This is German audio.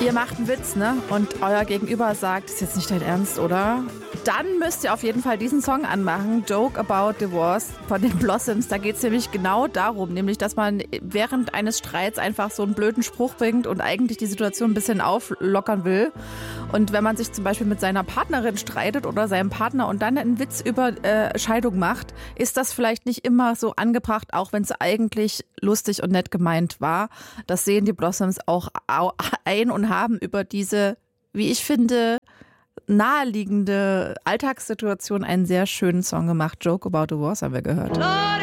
ihr macht einen Witz, ne? Und euer Gegenüber sagt, ist jetzt nicht dein Ernst, oder? Dann müsst ihr auf jeden Fall diesen Song anmachen, Joke About Divorce von den Blossoms. Da geht es nämlich genau darum, nämlich, dass man während eines Streits einfach so einen blöden Spruch bringt und eigentlich die Situation ein bisschen auflockern will. Und wenn man sich zum Beispiel mit seiner Partnerin streitet oder seinem Partner und dann einen Witz über Scheidung macht, ist das vielleicht nicht immer so angebracht, auch wenn es eigentlich lustig und nett gemeint war. Das sehen die Blossoms auch ein und haben über diese, wie ich finde, naheliegende Alltagssituation einen sehr schönen Song gemacht. Joke About Divorce haben wir gehört.